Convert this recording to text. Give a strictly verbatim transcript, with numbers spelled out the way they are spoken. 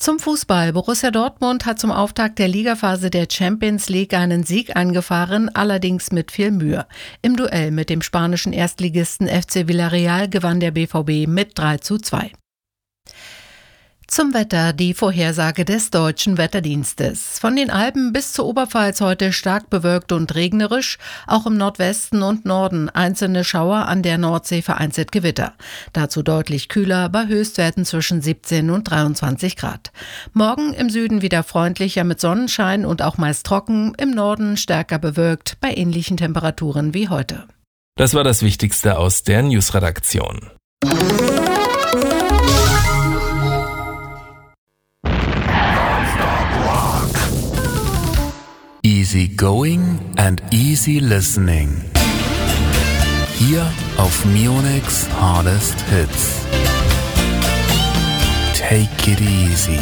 Zum Fußball. Borussia Dortmund hat zum Auftakt der Ligaphase der Champions League einen Sieg eingefahren, allerdings mit viel Mühe. Im Duell mit dem spanischen Erstligisten F C Villarreal gewann der B V B mit drei zu zwei. Zum Wetter die Vorhersage des Deutschen Wetterdienstes. Von den Alpen bis zur Oberpfalz heute stark bewölkt und regnerisch, auch im Nordwesten und Norden einzelne Schauer, an der Nordsee vereinzelt Gewitter. Dazu deutlich kühler bei Höchstwerten zwischen siebzehn und dreiundzwanzig Grad. Morgen im Süden wieder freundlicher mit Sonnenschein und auch meist trocken, im Norden stärker bewölkt bei ähnlichen Temperaturen wie heute. Das war das Wichtigste aus der Newsredaktion. Easy going and easy listening. Hier auf Mionix Hardest Hits. Take it easy.